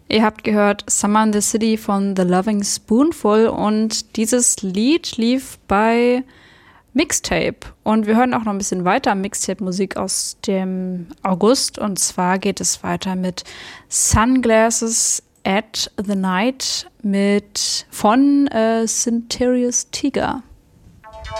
Ihr habt gehört Summer in the City von The Loving Spoonful und dieses Lied lief bei Mixtape. Und wir hören auch noch ein bisschen weiter Mixtape-Musik aus dem August. Und zwar geht es weiter mit Sunglasses at the Night von Synterius Tiger.